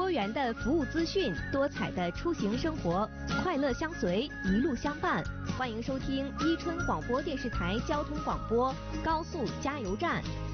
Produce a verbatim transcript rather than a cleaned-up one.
多元的服务资讯，多彩的出行生活，快乐相随，一路相伴。欢迎收听伊春广播电视台交通广播高速加油站。